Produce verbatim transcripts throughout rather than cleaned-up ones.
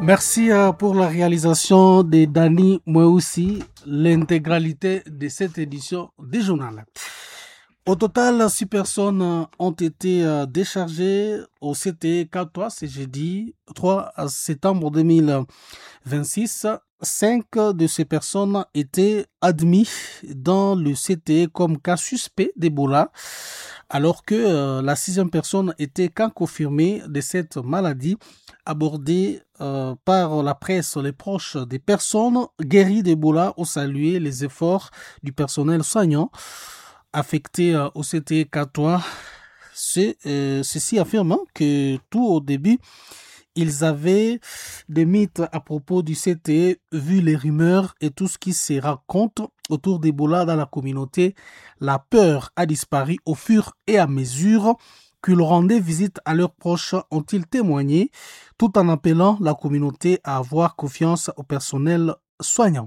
Merci euh, pour la réalisation de Dani Mououssi, l'intégralité de cette édition du journal. Au total, six personnes ont été euh, déchargées au C T E Catois, c'est jeudi trois septembre deux mille vingt-six. Cinq de ces personnes étaient admises dans le C T E comme cas suspect d'Ebola, alors que euh, la sixième personne était cas confirmé de cette maladie abordée euh, par la presse. Les proches des personnes guéries d'Ebola ont salué les efforts du personnel soignant affecté euh, au C T E Catois. C'est, euh, ceci affirmant que tout au début, ils avaient des mythes à propos du C T E, vu les rumeurs et tout ce qui se raconte autour d'Ebola dans la communauté. La peur a disparu au fur et à mesure qu'ils rendaient visite à leurs proches, ont-ils témoigné, tout en appelant la communauté à avoir confiance au personnel soignant.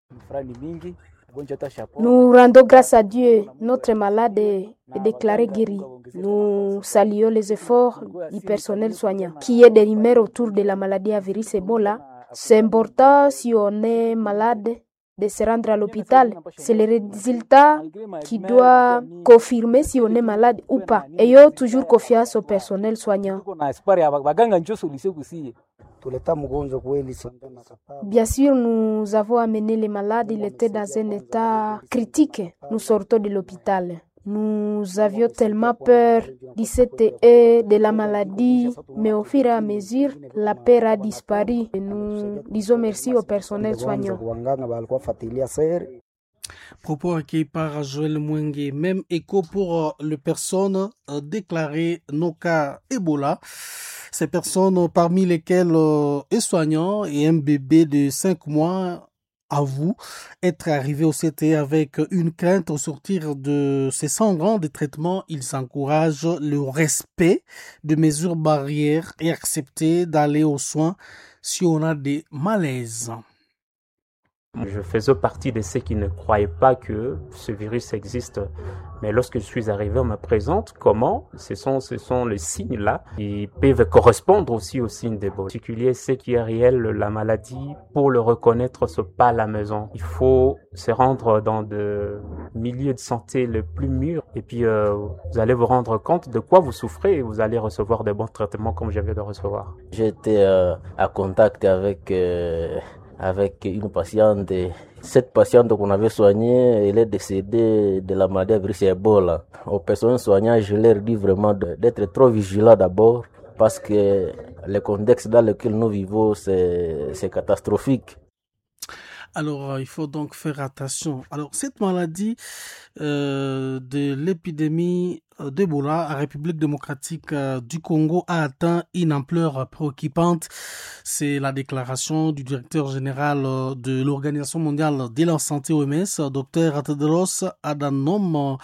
Nous rendons grâce à Dieu, notre malade est déclaré guéri. Nous saluons les efforts du personnel soignant qui est des rumeurs autour de la maladie à virus Ebola. C'est important, si on est malade, de se rendre à l'hôpital. C'est le résultat qui doit confirmer si on est malade ou pas. Ayons toujours confiance au personnel soignant. Bien sûr, nous avons amené les malades, ils étaient dans un état critique. Nous sortons de l'hôpital. Nous avions tellement peur du C T E, de la maladie, mais au fur et à mesure, la peur a disparu. Et nous disons merci au personnel soignant. Propos accueillis par Joël Mwengue. Même écho pour les personnes déclarées non cas Ebola. Ces personnes parmi lesquelles euh, un soignant et un bébé de cinq mois avouent être arrivés au C T avec une crainte au sortir de ces cent ans de traitement. Ils encouragent le respect de mesures barrières et accepter d'aller aux soins si on a des malaises. Je faisais partie de ceux qui ne croyaient pas que ce virus existe. Mais lorsque je suis arrivé, on me présente comment ce sont, ce sont les signes-là qui peuvent correspondre aussi aux signes d'Ebola. En particulier, c'est qu'il y a réel la maladie. Pour le reconnaître, ce n'est pas à la maison. Il faut se rendre dans des milieux de santé le plus mûrs. Et puis, euh, vous allez vous rendre compte de quoi vous souffrez et vous allez recevoir des bons traitements comme je viens de recevoir. J'étais euh, à contact avec... Euh avec une patiente. Cette patiente qu'on avait soignée, elle est décédée de la maladie à virus Ebola. Aux personnes soignantes, je leur dis vraiment d'être trop vigilants d'abord parce que le contexte dans lequel nous vivons, c'est, c'est catastrophique. Alors, euh, il faut donc faire attention. Alors, cette maladie euh, de l'épidémie euh, d'Ebola en République démocratique euh, du Congo a atteint une ampleur préoccupante. C'est la déclaration du directeur général euh, de l'Organisation mondiale de la santé O M S, Dr Tedros Adhanom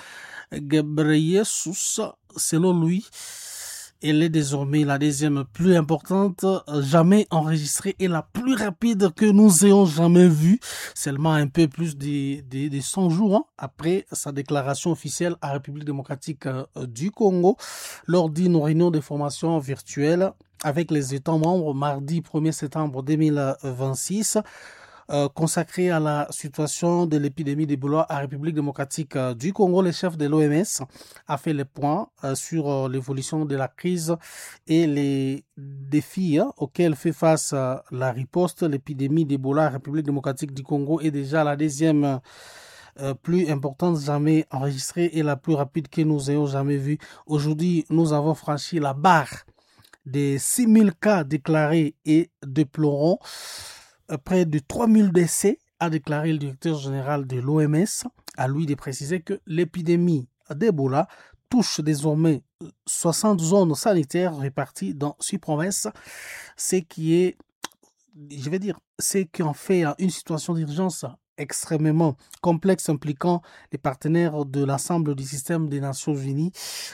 Ghebreyesus. Selon lui, elle est désormais la deuxième plus importante jamais enregistrée et la plus rapide que nous ayons jamais vue. Seulement un peu plus de, de, de cent jours hein, après sa déclaration officielle à la République démocratique euh, du Congo lors d'une réunion de formation virtuelle avec les États membres mardi premier septembre deux mille vingt-six. Euh, consacré à la situation de l'épidémie d'Ebola à la République démocratique euh, du Congo, le chef de l'O M S a fait le point euh, sur euh, l'évolution de la crise et les défis hein, auxquels fait face euh, la riposte. L'épidémie d'Ebola à la République démocratique du Congo est déjà la deuxième euh, plus importante jamais enregistrée et la plus rapide que nous ayons jamais vue. Aujourd'hui, nous avons franchi la barre des six mille cas déclarés et déplorons près de trois mille décès, a déclaré le directeur général de l'O M S. À lui de préciser que l'épidémie d'Ebola touche désormais soixante zones sanitaires réparties dans six provinces, ce qui est, je vais dire, ce qui en fait une situation d'urgence extrêmement complexe impliquant les partenaires de l'ensemble du système des Nations Unies.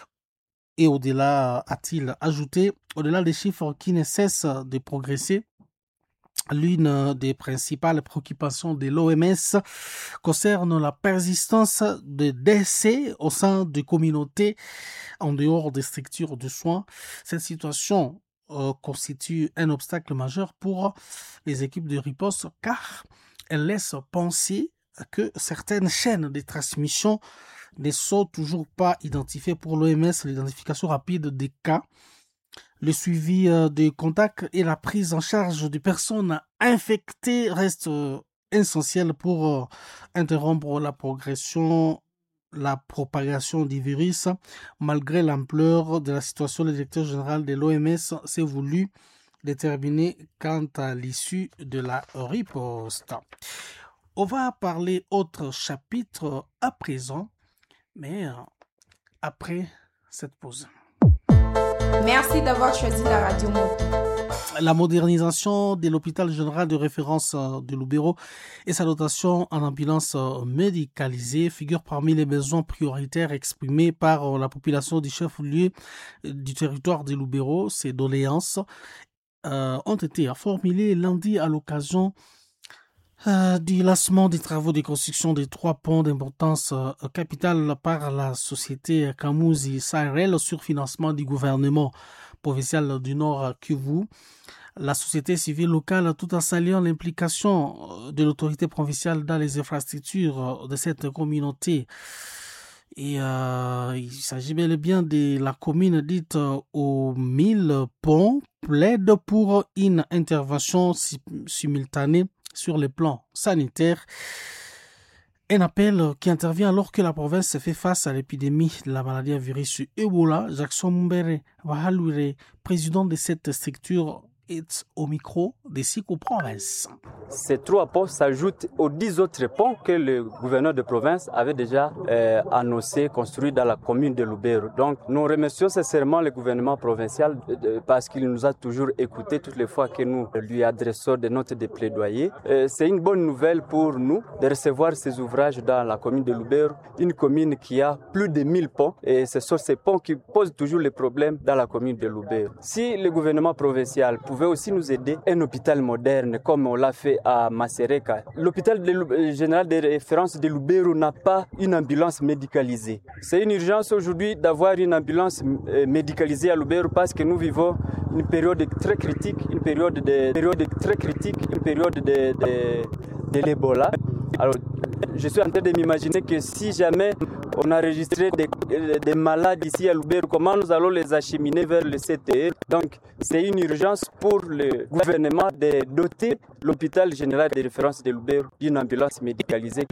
Et au-delà, a-t-il ajouté, au-delà des chiffres qui ne cessent de progresser, l'une des principales préoccupations de l'O M S concerne la persistance de décès au sein des communautés en dehors des structures de soins. Cette situation euh, constitue un obstacle majeur pour les équipes de riposte car elle laisse penser que certaines chaînes de transmission ne sont toujours pas identifiées. Pour l'O M S, l'identification rapide des cas, le suivi euh, des contacts et la prise en charge des personnes infectées restent euh, essentiels pour euh, interrompre la progression, la propagation du virus. Malgré l'ampleur de la situation, le directeur général de l'O M S s'est voulu déterminer quant à l'issue de la riposte. On va parler autre chapitre à présent, mais euh, après cette pause. Merci d'avoir choisi la radio Moto. La modernisation de l'hôpital général de référence de Lubero et sa dotation en ambulance médicalisée figurent parmi les besoins prioritaires exprimés par la population du chef-lieu du territoire de Lubero. Ces doléances euh, ont été formulées lundi à l'occasion Euh, du lancement des travaux de construction des trois ponts d'importance euh, capitale par la société Kamuzi Sahel sur financement du gouvernement provincial du Nord Kivu. La société civile locale, tout en saluant l'implication de l'autorité provinciale dans les infrastructures de cette communauté. Et euh, il s'agit bel et bien de la commune dite euh, aux mille ponts, plaide pour une intervention si- simultanée sur le plan sanitaire. Un appel qui intervient alors que la province fait face à l'épidémie de la maladie à virus Ebola. Jackson Mumbere Vahaluire, président de cette structure, est au micro de Siko Province. Ces trois ponts s'ajoutent aux dix autres ponts que le gouverneur de province avait déjà euh, annoncé, construits dans la commune de Lubero. Donc nous remercions sincèrement le gouvernement provincial de, de, parce qu'il nous a toujours écoutés toutes les fois que nous lui adressons des notes de plaidoyer. Euh, c'est une bonne nouvelle pour nous de recevoir ces ouvrages dans la commune de Lubero, une commune qui a plus de mille ponts et ce sont ces ponts qui posent toujours les problèmes dans la commune de Lubero. Si le gouvernement provincial pouvait aussi nous aider, un hôpital moderne comme on l'a fait à Masereka. L'hôpital de, général de référence de Lubero n'a pas une ambulance médicalisée. C'est une urgence aujourd'hui d'avoir une ambulance médicalisée à Lubero parce que nous vivons une période très critique, une période de, période très critique, une période de, de, de l'Ebola. Alors, je suis en train de m'imaginer que si jamais on a enregistré des, des malades ici à Lubero, comment nous allons les acheminer vers le C T E? Donc, c'est une urgence pour le gouvernement de doter l'hôpital général de référence de Lubero d'une ambulance médicalisée.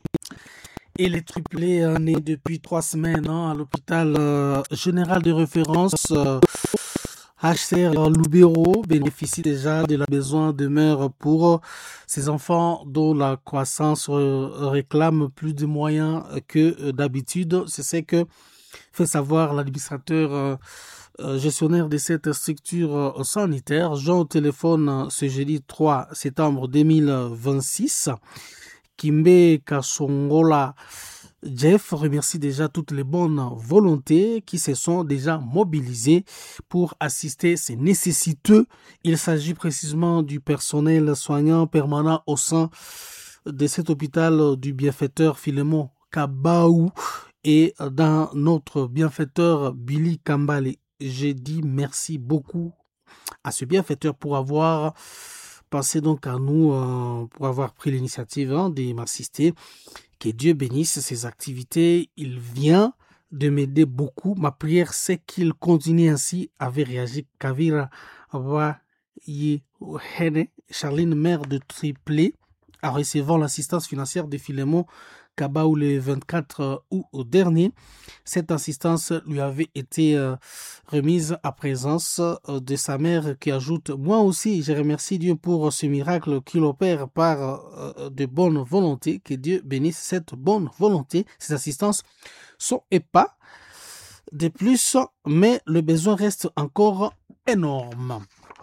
Et les triplés euh, nés depuis trois semaines hein, à l'hôpital euh, général de référence euh, H C R Lubero bénéficie déjà de la besoin demeure pour ces enfants dont la croissance réclame plus de moyens que d'habitude. C'est ce que fait savoir l'administrateur gestionnaire de cette structure sanitaire. Jean au téléphone ce jeudi trois septembre deux mille vingt-six. Kimbe Kasongola Jeff remercie déjà toutes les bonnes volontés qui se sont déjà mobilisées pour assister ces nécessiteux. Il s'agit précisément du personnel soignant permanent au sein de cet hôpital du bienfaiteur Philémon Kabaou et dans notre bienfaiteur Billy Kambale. J'ai dit merci beaucoup à ce bienfaiteur pour avoir pensé donc à nous, euh, pour avoir pris l'initiative hein, de m'assister. Que Dieu bénisse ses activités. Il vient de m'aider beaucoup. Ma prière, c'est qu'il continue ainsi, avait réagi Kavira Wayehene, Charline, mère de triplé, en recevant l'assistance financière de Philémon Kabaou le vingt-quatre août dernier. Cette assistance lui avait été euh, remise à présence euh, de sa mère qui ajoute « Moi aussi, je remercie Dieu pour ce miracle qu'il opère par euh, de bonne volonté. Que Dieu bénisse cette bonne volonté. » Ces assistances sont épais de plus, mais le besoin reste encore énorme.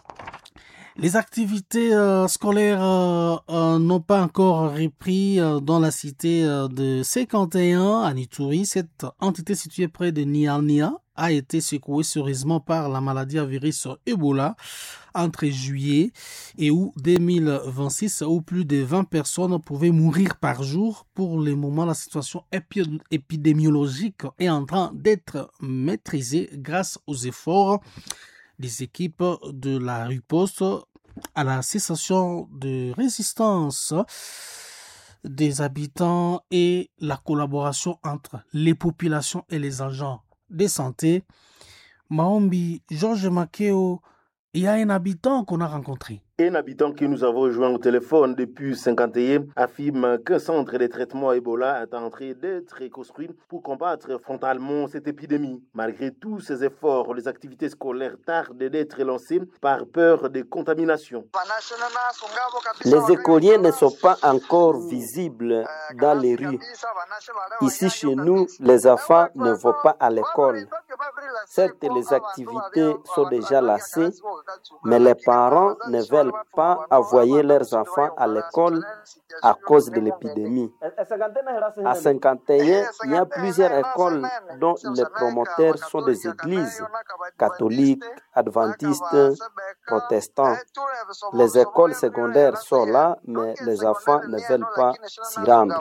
Les activités euh, scolaires euh, euh, n'ont pas encore repris euh, dans la cité euh, de cinquante et un à Nitouri. Cette entité située près de Niania a été secouée sérieusement par la maladie à virus Ebola entre juillet et août deux mille vingt-six où plus de vingt personnes pouvaient mourir par jour. Pour le moment, la situation épi- épidémiologique est en train d'être maîtrisée grâce aux efforts des équipes de la riposte à la cessation de résistance des habitants et la collaboration entre les populations et les agents de santé. Maombi, Georges Makeo, il y a un habitant qu'on a rencontré. Un habitant que nous avons joint au téléphone depuis cinquante et un affirme qu'un centre de traitement Ebola est en train d'être construit pour combattre frontalement cette épidémie. Malgré tous ces efforts, les activités scolaires tardent d'être lancées par peur de contamination. Les écoliers ne sont pas encore visibles dans les rues. Ici chez nous, les enfants ne vont pas à l'école. Certes, les activités sont déjà lancées, mais les parents ne veulent pas envoyer leurs enfants à l'école à cause de l'épidémie. À cinquante et un, il y a plusieurs écoles dont les promoteurs sont des églises catholiques, adventistes, protestants. Les écoles secondaires sont là, mais les enfants ne veulent pas s'y rendre.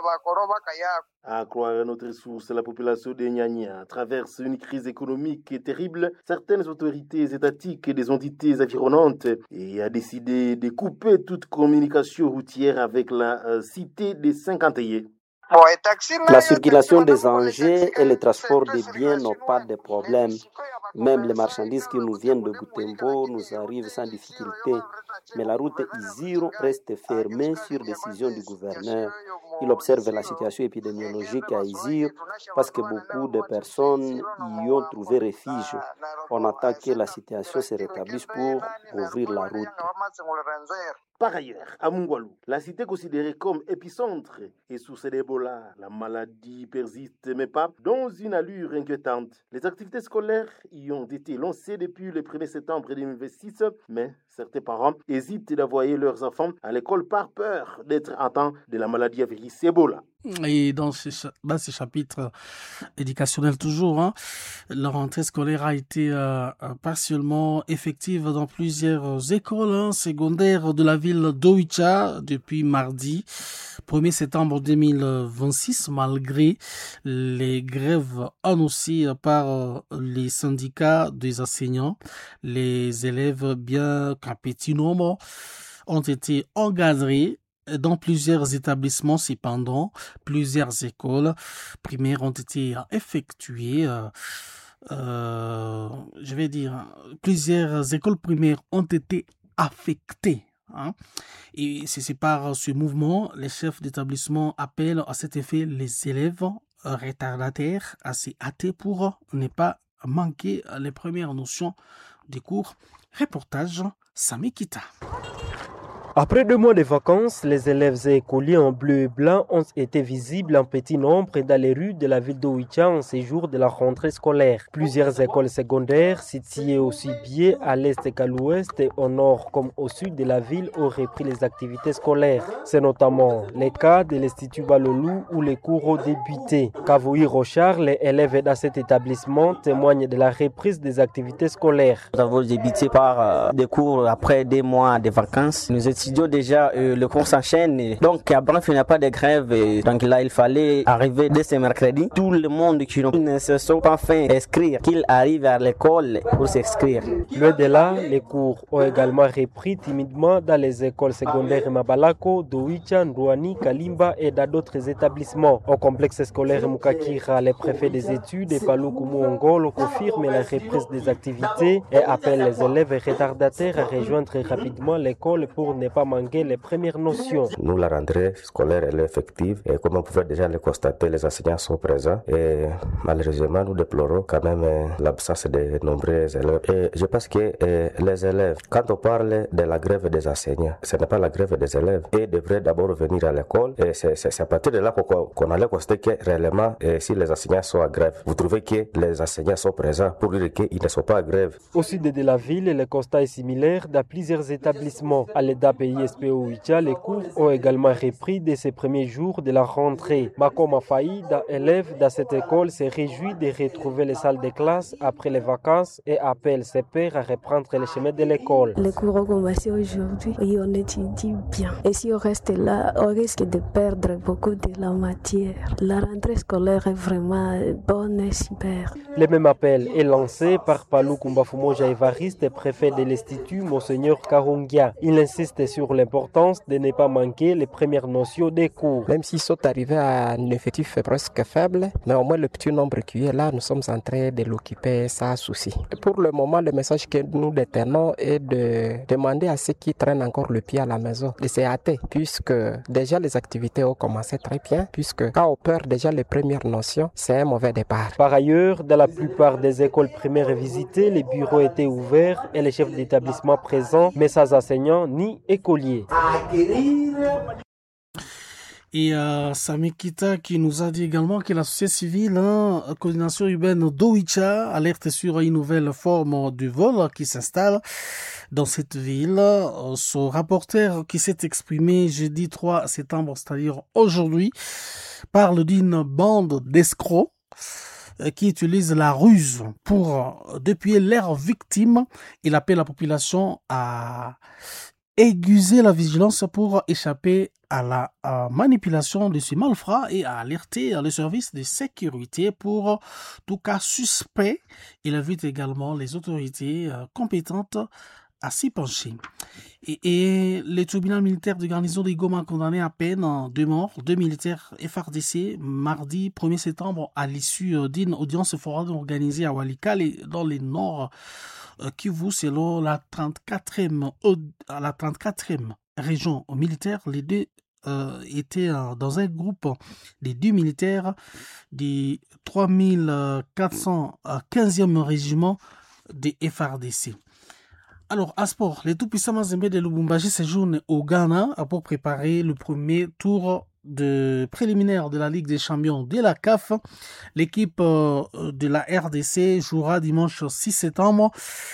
À croire à notre source, la population de Nyanya traverse une crise économique terrible. Certaines autorités étatiques et des entités environnantes ont décidé de couper toute communication routière avec la euh, cité des cinquante et un. La circulation des engins et le transport des biens n'ont pas de problème. Même les marchandises qui nous viennent de Butembo nous arrivent sans difficulté. Mais la route Iziro reste fermée sur décision du gouverneur. Il observe la situation épidémiologique à Iziro parce que beaucoup de personnes y ont trouvé refuge. On attend que la situation se rétablisse pour ouvrir la route. Par ailleurs, à Mungwalu, la cité considérée comme épicentre et source d'Ebola, la maladie persiste, mais pas dans une allure inquiétante. Les activités scolaires y ont été lancées depuis le premier septembre deux mille vingt-six, mais certains parents hésitent d'envoyer leurs enfants à l'école par peur d'être atteints de la maladie à virus Ebola. Et dans ce, dans ce chapitre éducationnel toujours, hein, la rentrée scolaire a été euh, partiellement effective dans plusieurs écoles hein, secondaires de la ville d'Oicha depuis mardi premier septembre deux mille vingt-six, malgré les grèves annoncées par les syndicats des enseignants. Les élèves, bien qu'un petit nombre, ont été encadrés dans plusieurs établissements. Cependant, plusieurs écoles primaires ont été effectuées. Euh, euh, je vais dire, plusieurs écoles primaires ont été affectées. Hein. Et c'est par ce mouvement, les chefs d'établissement appellent à cet effet les élèves retardataires à s'y hâter pour ne pas manquer les premières notions des cours. Reportage Samikita. Après deux mois de vacances, les élèves et écoliers en bleu et blanc ont été visibles en petit nombre dans les rues de la ville d'Oicha en ces jours de la rentrée scolaire. Plusieurs écoles secondaires situées aussi bien à l'est qu'à l'ouest et au nord comme au sud de la ville ont repris les activités scolaires. C'est notamment le cas de l'Institut Balolou où les cours ont débuté. Kavoui Rochard, les élèves dans cet établissement témoignent de la reprise des activités scolaires. Nous avons débuté par euh, des cours après des mois de vacances. Nous étions déjà, euh, le cours s'enchaîne. Donc, à bref, il n'y a pas de grève. Et donc là, il fallait arriver dès ce mercredi. Tout le monde qui ne se sont pas fait inscrire, qu'ils arrivent à l'école pour s'inscrire. Loin de là, les cours ont également repris timidement dans les écoles secondaires Mabalako, Doicha, Ndouani, Kalimba et dans d'autres établissements. Au complexe scolaire Mukakira, les préfets des études et Paluku Muongolo confirment la reprise des activités et appellent les élèves retardataires à rejoindre rapidement l'école pour ne pas manquer les premières notions. Nous, la rentrée scolaire elle est effective et comme on pouvait déjà le constater, les enseignants sont présents et malheureusement nous déplorons quand même l'absence de nombreux élèves. Et je pense que euh, les élèves, quand on parle de la grève des enseignants, ce n'est pas la grève des élèves. Ils devraient d'abord venir à l'école et c'est, c'est, c'est à partir de là qu'on, qu'on allait constater que réellement euh, si les enseignants sont à grève, vous trouvez que les enseignants sont présents pour dire qu'ils ne sont pas à grève. Au sud de la ville, le constat est similaire dans plusieurs établissements. À l'E D A P P I S P Oicha, les cours ont également repris dès ces premiers jours de la rentrée. Makoma Faïda, élève dans cette école, se réjouit de retrouver les salles de classe après les vacances et appelle ses pairs à reprendre le chemin de l'école. Les cours ont commencé aujourd'hui et on étudie bien. Et si on reste là, on risque de perdre beaucoup de la matière. La rentrée scolaire est vraiment bonne et super. Le même appel est lancé par Palou Kumbafumoja Évariste, préfet de l'Institut Monseigneur Karungia. Il insiste sur l'importance de ne pas manquer les premières notions des cours. Même s'ils sont arrivés à un effectif presque faible, mais au moins le petit nombre qui est là, nous sommes en train de l'occuper sans souci. Pour le moment, le message que nous détenons est de demander à ceux qui traînent encore le pied à la maison de se hâter, puisque déjà les activités ont commencé très bien, puisque quand on perd déjà les premières notions, c'est un mauvais départ. Par ailleurs, dans la plupart des écoles primaires visitées, les bureaux étaient ouverts et les chefs d'établissement présents, mais sans enseignants ni écoliers. Et euh, Sami Kita qui nous a dit également que la société civile, hein, coordination urbaine d'Oicha, alerte sur une nouvelle forme de vol qui s'installe dans cette ville. Son rapporteur qui s'est exprimé jeudi trois septembre, c'est-à-dire aujourd'hui, parle d'une bande d'escrocs qui utilise la ruse pour dépuyer leurs victimes. Il appelle la population à aiguiser la vigilance pour échapper à la à manipulation de ces malfrats et à alerter les services de sécurité pour tout cas suspect. Il invite également les autorités compétentes à s'y pencher. Et, et le tribunal militaire de garnison de Goma a condamné à peine deux morts, deux militaires F R D C, mardi premier septembre, à l'issue d'une audience foraine organisée à Walikale, dans le nord Kivu, selon la trente-quatrième, la trente-quatrième région militaire. Les deux euh, étaient euh, dans un groupe des deux militaires du trois mille quatre cent quinzième régiment des F R D C. Alors, à sport, les tout-puissants Mazembe de Lubumbashi séjournent au Ghana pour préparer le premier tour de préliminaire de la Ligue des champions de la C A F. L'équipe de la R D C jouera dimanche six septembre.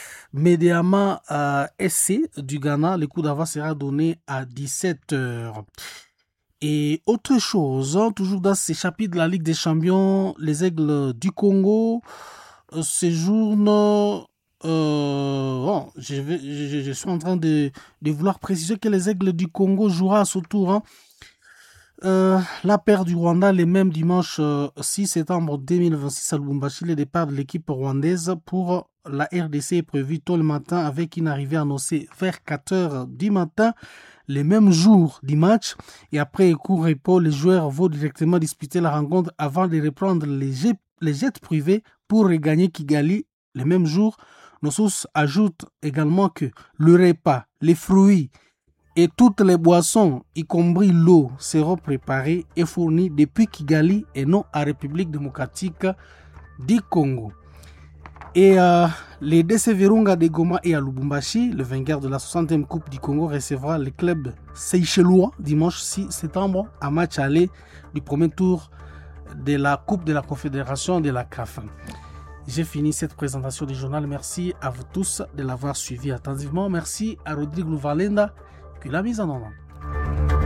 Mediama euh, S C du Ghana, le coup d'avance sera donné à dix-sept heures. Et autre chose, hein, toujours dans ces chapitres de la Ligue des champions, les Aigles du Congo euh, séjournent. Euh, bon, je, vais, je, je suis en train de, de vouloir préciser que les Aigles du Congo jouera à ce tour. Hein. Euh, la paire du Rwanda, les mêmes dimanche euh, six septembre deux mille vingt-six à Lubumbashi. Le départ de l'équipe rwandaise pour la R D C est prévu tôt le matin avec une arrivée annoncée vers quatre heures du matin, les mêmes jours du match. Et après un court repos, les joueurs vont directement disputer la rencontre avant de reprendre les jets, les jets privés pour regagner Kigali les mêmes jours. Nos sources ajoutent également que le repas, les fruits et toutes les boissons, y compris l'eau, seront préparés et fournis depuis Kigali et non à République démocratique du Congo. Et euh, les D C Virunga de Goma et à Lubumbashi, le vainqueur de la soixantième Coupe du Congo, recevra le club seychellois dimanche six septembre à match aller du premier tour de la Coupe de la Confédération de la C A F. J'ai fini cette présentation du journal. Merci à vous tous de l'avoir suivi attentivement. Merci à Rodrigue Louvalenda qui l'a mise en ordre.